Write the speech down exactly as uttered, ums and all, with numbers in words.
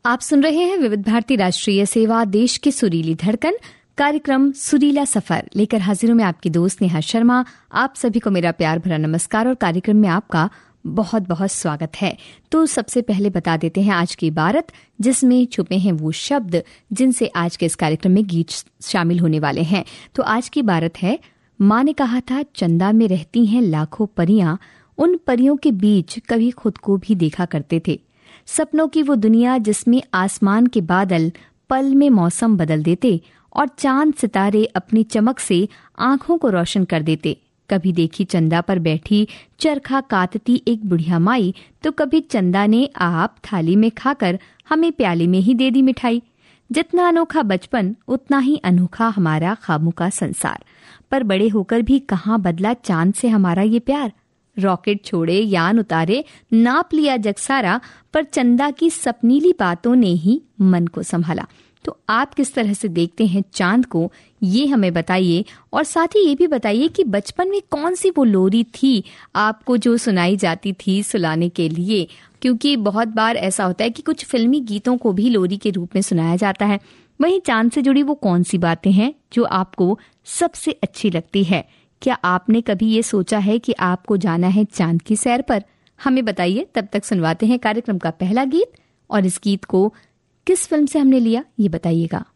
आप सुन रहे हैं विविध भारती राष्ट्रीय सेवा, देश की सुरीली धड़कन, कार्यक्रम सुरीला सफर लेकर हाजिर हूं मैं आपकी दोस्त नेहा शर्मा। आप सभी को मेरा प्यार भरा नमस्कार और कार्यक्रम में आपका बहुत बहुत स्वागत है। तो सबसे पहले बता देते हैं आज की इबारत, जिसमें छुपे हैं वो शब्द जिनसे आज के इस कार्यक्रम में गीत शामिल होने वाले हैं। तो आज की इबारत है, माँ ने कहा था चंदा में रहती हैं लाखों परियां, उन परियों के बीच कभी खुद को भी देखा करते थे। सपनों की वो दुनिया जिसमें आसमान के बादल पल में मौसम बदल देते और चांद सितारे अपनी चमक से आंखों को रोशन कर देते। कभी देखी चंदा पर बैठी चरखा काटती एक बुढ़िया माई, तो कभी चंदा ने आप थाली में खाकर हमें प्याली में ही दे दी मिठाई। जितना अनोखा बचपन उतना ही अनोखा हमारा ख्वाबों का संसार। पर बड़े होकर भी कहाँ बदला चांद से हमारा ये प्यार। रॉकेट छोड़े, यान उतारे, नाप लिया जग सारा, पर चंदा की सपनीली बातों ने ही मन को संभाला। तो आप किस तरह से देखते हैं चांद को, ये हमें बताइए। और साथ ही ये भी बताइए कि बचपन में कौन सी वो लोरी थी आपको जो सुनाई जाती थी सुलाने के लिए, क्योंकि बहुत बार ऐसा होता है कि कुछ फिल्मी गीतों को भी लोरी के रूप में सुनाया जाता है। वहीं चांद से जुड़ी वो कौन सी बातें हैं जो आपको सबसे अच्छी लगती है? क्या आपने कभी ये सोचा है कि आपको जाना है चांद की सैर पर? हमें बताइए। तब तक सुनवाते हैं कार्यक्रम का पहला गीत, और इस गीत को किस फिल्म से हमने लिया ये बताइएगा।